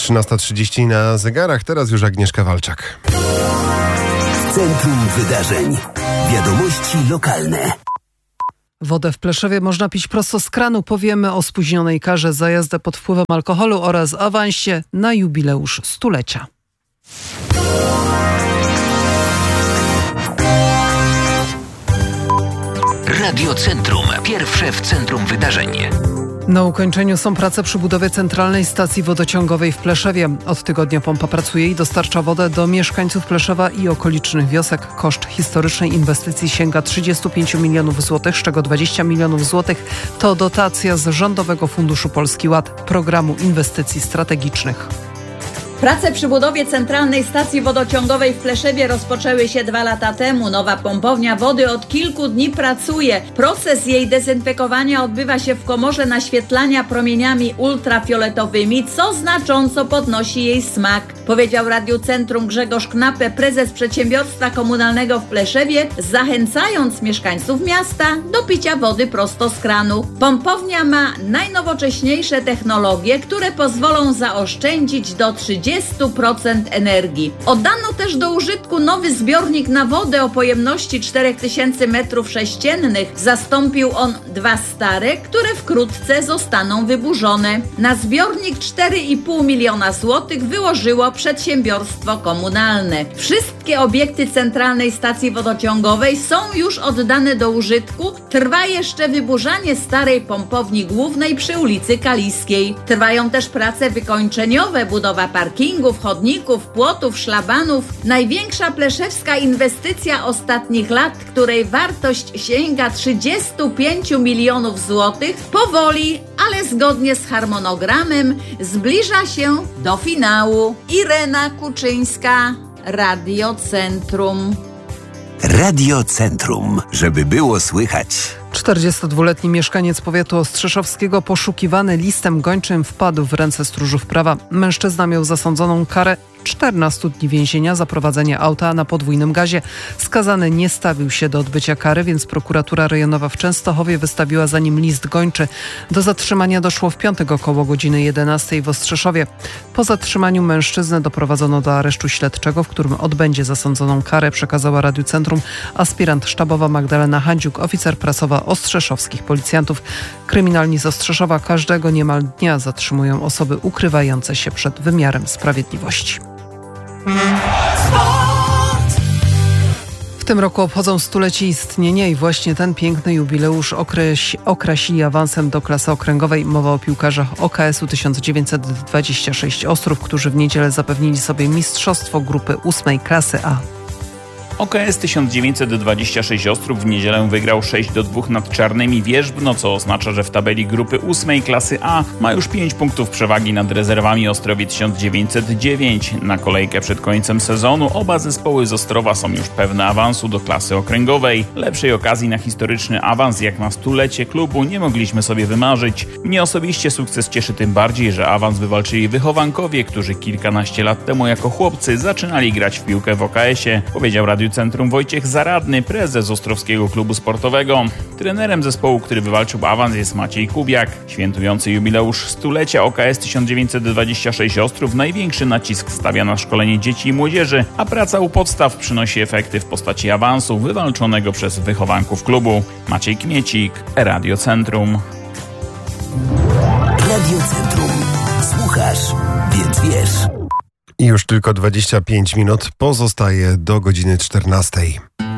13:30 na zegarach, teraz już Agnieszka Walczak. Centrum Wydarzeń. Wiadomości lokalne. Wodę w Pleszewie można pić prosto z kranu. Powiemy o spóźnionej karze za jazdę pod wpływem alkoholu oraz awansie na jubileusz stulecia. Radio Centrum. Pierwsze w centrum wydarzeń. Na ukończeniu są prace przy budowie centralnej stacji wodociągowej w Pleszewie. Od tygodnia pompa pracuje i dostarcza wodę do mieszkańców Pleszewa i okolicznych wiosek. Koszt historycznej inwestycji sięga 35 milionów złotych, z czego 20 milionów złotych to dotacja z Rządowego Funduszu Polski Ład, programu inwestycji strategicznych. Prace przy budowie centralnej stacji wodociągowej w Pleszewie rozpoczęły się 2 lata temu. Nowa pompownia wody od kilku dni pracuje. Proces jej dezynfekowania odbywa się w komorze naświetlania promieniami ultrafioletowymi, co znacząco podnosi jej smak, powiedział Radiu Centrum Grzegorz Knapę, prezes przedsiębiorstwa komunalnego w Pleszewie, zachęcając mieszkańców miasta do picia wody prosto z kranu. Pompownia ma najnowocześniejsze technologie, które pozwolą zaoszczędzić do 30% energii. Oddano też do użytku nowy zbiornik na wodę o pojemności 4000 m3. Zastąpił on 2 stare, które wkrótce zostaną wyburzone. Na zbiornik 4,5 miliona złotych wyłożyło przedsiębiorstwo komunalne. Wszystkie obiekty centralnej stacji wodociągowej są już oddane do użytku. Trwa jeszcze wyburzanie starej pompowni głównej przy ulicy Kaliskiej. Trwają też prace wykończeniowe, budowa parkingów, chodników, płotów, szlabanów. Największa pleszewska inwestycja ostatnich lat, której wartość sięga 35 milionów złotych, powoli, ale zgodnie z harmonogramem zbliża się do finału. Irena Kuczyńska, Radio Centrum. Radio Centrum, żeby było słychać. 42-letni mieszkaniec powiatu ostrzeszowskiego poszukiwany listem gończym wpadł w ręce stróżów prawa. Mężczyzna miał zasądzoną karę 14 dni więzienia za prowadzenie auta na podwójnym gazie. Skazany nie stawił się do odbycia kary, więc prokuratura rejonowa w Częstochowie wystawiła za nim list gończy. Do zatrzymania doszło w piątek około godziny 11 w Ostrzeszowie. Po zatrzymaniu mężczyznę doprowadzono do aresztu śledczego, w którym odbędzie zasądzoną karę, przekazała Radiu Centrum aspirant sztabowa Magdalena Handziuk, oficer prasowa ostrzeszowskich policjantów. Kryminalni z Ostrzeszowa każdego niemal dnia zatrzymują osoby ukrywające się przed wymiarem sprawiedliwości. W tym roku obchodzą stulecie istnienia i właśnie ten piękny jubileusz okrasili awansem do klasy okręgowej. Mowa o piłkarzach OKS-u 1926 Ostrów, którzy w niedzielę zapewnili sobie mistrzostwo grupy 8 klasy A. OKS 1926 Ostrów w niedzielę wygrał 6-2 nad Czarnymi Wierzbno, co oznacza, że w tabeli grupy 8 klasy A ma już 5 punktów przewagi nad rezerwami Ostrowie 1909. Na kolejkę przed końcem sezonu oba zespoły z Ostrowa są już pewne awansu do klasy okręgowej. Lepszej okazji na historyczny awans jak na stulecie klubu nie mogliśmy sobie wymarzyć. Mnie osobiście sukces cieszy tym bardziej, że awans wywalczyli wychowankowie, którzy kilkanaście lat temu jako chłopcy zaczynali grać w piłkę w OKS-ie, powiedział Radiu Centrum Wojciech Zaradny, prezes Ostrowskiego Klubu Sportowego. Trenerem zespołu, który wywalczył awans, jest Maciej Kubiak. Świętujący jubileusz stulecia OKS 1926 Ostrów największy nacisk stawia na szkolenie dzieci i młodzieży, a praca u podstaw przynosi efekty w postaci awansu wywalczonego przez wychowanków klubu. Maciej Kmiecik, Radio Centrum. Radio Centrum. Słuchasz, więc wiesz. I już tylko 25 minut pozostaje do godziny 14.